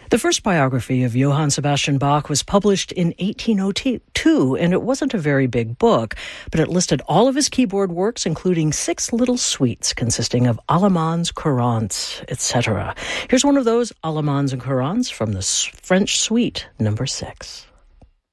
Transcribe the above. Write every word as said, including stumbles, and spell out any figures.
The first biography of Johann Sebastian Bach was published in eighteen oh two, and it wasn't a very big book, but it listed all of his keyboard works, including six little suites consisting of Allemands, Courantes, et cetera. Here's one of those Allemands and Courantes from the French Suite number six.